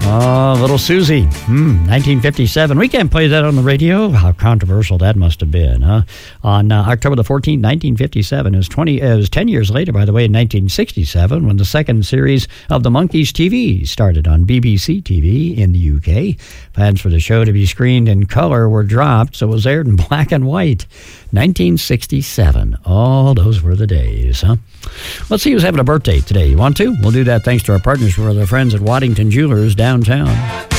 Little Susie, 1957. We can't play that on the radio. How controversial that must have been, huh? On October the 14th, 1957. It was 10 years later, by the way, in 1967, when the second series of the Monkees TV started on BBC TV in the UK. Plans for the show to be screened in color were dropped, so it was aired in black and white. 1967. Oh, those were the days, huh? Let's see who's having a birthday today. You want to? We'll do that thanks to our partners, for their friends at Waddington Jewelers downtown.